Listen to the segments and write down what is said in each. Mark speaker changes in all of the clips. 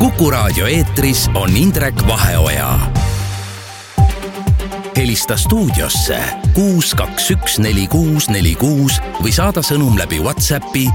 Speaker 1: Kuku Raadio eetris on Indrek Vaheoja. Helista stuudiosse 6214646 või saada sõnum läbi WhatsAppi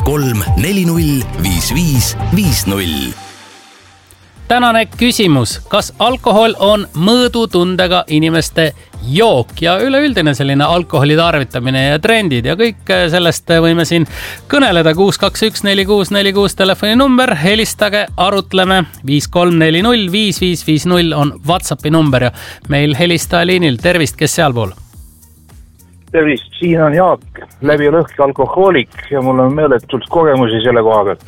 Speaker 1: 53405550.
Speaker 2: Tänane küsimus, kas alkohol on mõõdutundega inimeste jook ja üleüldine selline alkoholi tarvitamine ja trendid ja kõik sellest võime siin kõneleda. 6214646 telefoninumber, helistage, arutleme. 53405550 on WhatsAppi number ja meil helistaja liinil. Tervist, kes sealpool?
Speaker 3: Tervist, siin on Jaak, läbi lõhki alkohoolik ja mul on meeletult kogemusi selle koha pealt.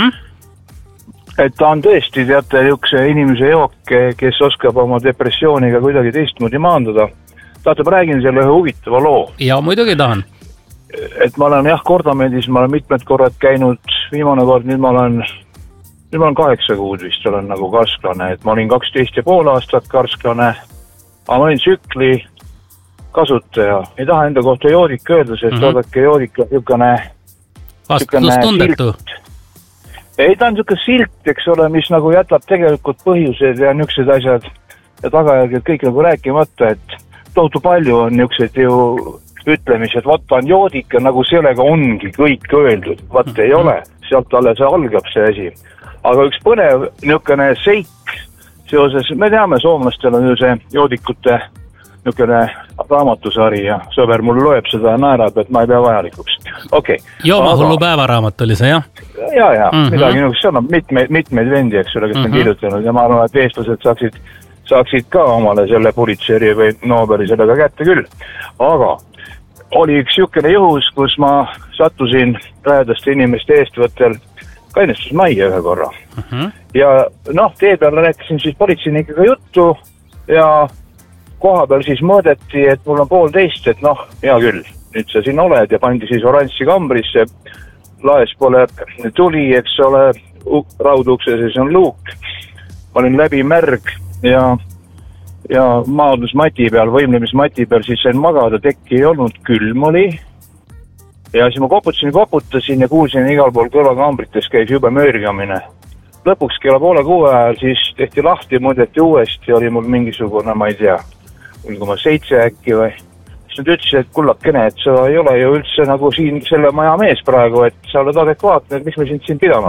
Speaker 3: Et ta on tõesti, teate, üks inimese jook, kes oskab oma depressiooniga kuidagi teistmoodi maandada. Taate, ma räägin selle ühe huvitava loo.
Speaker 2: Ja muidugi tahan.
Speaker 3: Et ma olen Kordamedis, ma olen mitmed korrad käinud, viimane kord, nüüd ma olen 8 kuud vist olen nagu karsklane, et ma olin 12,5 aastat karsklane, aga ma olin tsükli kasutaja. Ei taha enda kohta joodik öelda, sest oodake joodik niisugune
Speaker 2: vastustundetu.
Speaker 3: Ei, ta on niisugune silt, eks ole, mis nagu jätab tegelikult põhjused ja niisugused asjad ja tagajärged kõik nagu rääkimata, et tohutu palju on niisugused ju ütlemised, vaata on joodik ja nagu sellega ongi kõik öeldud, vaata ei ole, sealt alles algab see asi. Aga üks põnev niisugune seik seoses, me teame, soomlastel on ju see joodikute niisugune raamatusari ja sõber mul loeb seda ja naerab, et ma ei pea vajalikuks. Okay.
Speaker 2: Joomahullu päevaraamat oli see, jah?
Speaker 3: Ja, midagi niisugust, seal on mitmeid vendi, eks ole, kes on kirjutanud ja ma arvan, et eestlased saaksid ka omale selle Pulitzeri või Nobeli sellega kätte küll. Aga oli üks niisugune juhus, kus ma sattusin lähedaste inimeste eestvõttel kainestusmajja ühe korra. Ja tee peal rääkisin siis politseinikuga juttu ja koha peal siis mõõdeti, et mul on 1,5, et hea küll, nüüd sa siin oled ja pandi siis oranži kambrisse, laes pole tuli, eks ole, raudukse sees on luuk, ma olin läbi märg ja maadlusmati peal, võimlemismati peal siis sain magada, tekki ei olnud, külm oli ja siis ma koputasin ja kuulsin igal pool kõlakambrites käis jube möörgamine. Lõpuks kella 5:30 ajal siis tehti lahti, mõõdeti uuesti, oli mul mingisugune, ma ei tea, 0,7 äkki või. Siis nad ütlesid, et kullakene, et sa ei ole ju üldse nagu siin selle maja mees praegu, et sa oled adekvaatne, et miks me sind siin pidama